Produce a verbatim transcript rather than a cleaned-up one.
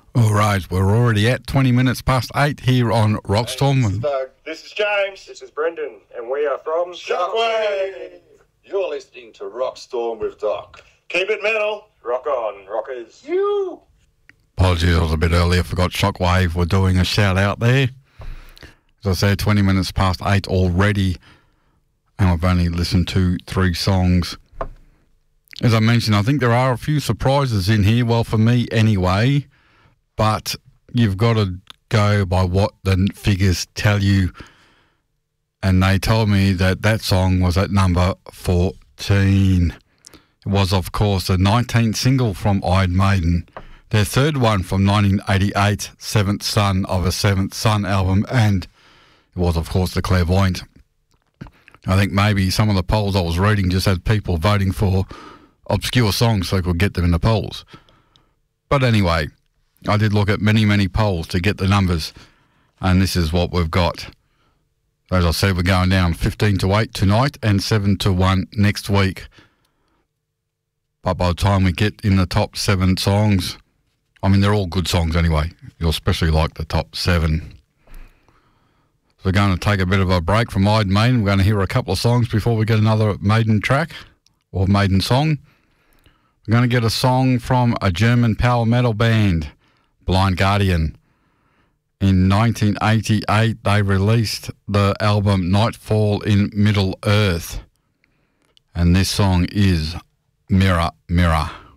All right, we're already at twenty minutes past eight here on Rockstorm. Hey, this is Doug. This is James. This is Brendan. And we are from Shockwave. You're listening to Rockstorm with Doc. Keep it metal. Rock on, rockers. You. Apologies, I was a bit early. I forgot Shockwave. We're doing a shout out there. As I said, twenty minutes past eight already. And we've only listened to three songs. As I mentioned, I think there are a few surprises in here. Well, for me anyway. But you've got to go by what the figures tell you. And they told me that that song was at number fourteen. It was, of course, the nineteenth single from Iron Maiden. Their third one from nineteen eighty-eight, Seventh Son of a Seventh Son album. And it was, of course, The Clairvoyant. I think maybe some of the polls I was reading just had people voting for obscure songs so they could get them in the polls. But anyway, I did look at many, many polls to get the numbers, and this is what we've got. As I said, we're going down fifteen to eight tonight and seven to one next week. But by the time we get in the top seven songs, I mean, they're all good songs anyway. You'll especially like the top seven. So we're going to take a bit of a break from Iron Maiden. We're going to hear a couple of songs before we get another Maiden track or Maiden song. We're going to get a song from a German power metal band, Blind Guardian. In nineteen eighty-eight, they released the album Nightfall in Middle Earth. And this song is Mirror, Mirror.